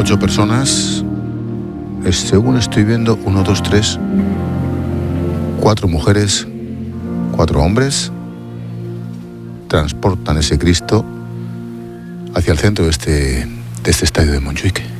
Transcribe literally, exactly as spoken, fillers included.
ocho personas. Es, según estoy viendo, uno, dos, tres, cuatro mujeres, cuatro hombres transportan ese Cristo hacia el centro de este, de este estadio de Montjuic.